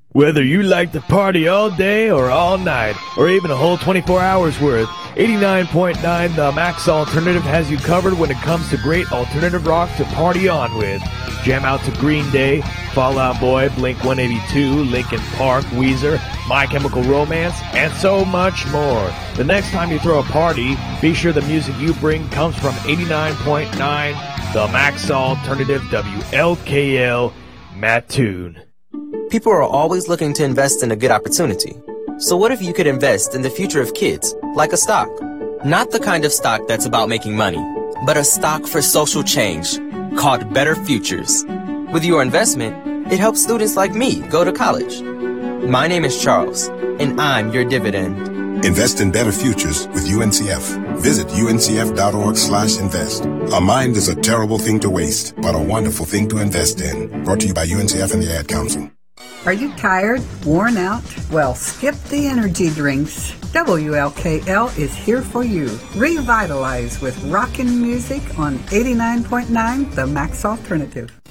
Whether you like to party all day or all night, or even a whole 24 hours worth, 89.9 The Max Alternative has you covered when it comes to great alternative rock to party on with. Jam out to Green Day, Fall Out Boy, Blink-182, Linkin Park, Weezer, My Chemical Romance, and so much more. The next time you throw a party, be sure the music you bring comes from 89.9 The Max Alternative WLKL Mattoon. People are always looking to invest in a good opportunity. So what if you could invest in the future of kids, like a stock? Not the kind of stock that's about making money, but a stock for social change, called Better Futures. With your investment, it helps students like me go to college. My name is Charles, and I'm your dividend. Invest in better futures with UNCF. Visit uncf.org/invest. A mind is a terrible thing to waste, but a wonderful thing to invest in. Brought to you by UNCF and the Ad Council. Are you tired, worn out? Well, skip the energy drinks. WLKL is here for you. Revitalize with rockin' music on 89.9 The Max Alternative.